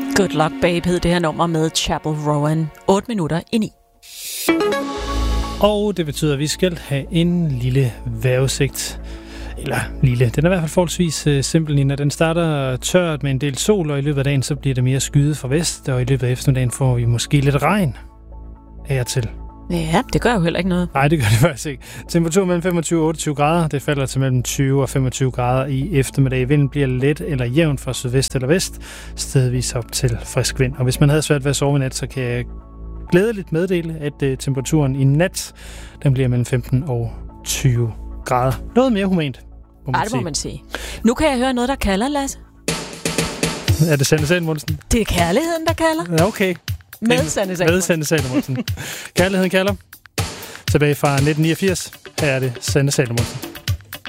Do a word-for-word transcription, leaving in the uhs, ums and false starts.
Good Luck Babe hed det her nummer med Chapel Rowan. otte minutter i ni. Og det betyder, at vi skal have en lille vejrudsigt. Eller lille. Den er i hvert fald forholdsvis uh, simpel, Nina. Den starter tørt med en del sol, og i løbet af dagen så bliver det mere skyet fra vest, og i løbet af eftermiddagen får vi måske lidt regn af og til. Ja, det gør jo heller ikke noget. Nej, det gør det faktisk ikke. Temperatur mellem femogtyve og otteogtyve grader. Det falder til mellem tyve og femogtyve grader i eftermiddag. Vinden bliver let eller jævn fra sydvest eller vest, stedvis op til frisk vind. Og hvis man havde svært ved at sove i nat, så kan jeg glædeligt meddele, at uh, temperaturen i nat, den bliver mellem femten og tyve grader. Noget mere humant, må man Ej, det må man sige. Nu kan jeg høre noget, der kalder, Lasse. Er det Sanne Salomonsen? Det er kærligheden, der kalder. Ja, okay. Med Sanne Salomonsen. Med Sanne Salomonsen. Kærligheden kalder. Tilbage fra nitten niogfirs. Her er det Sanne Salomonsen.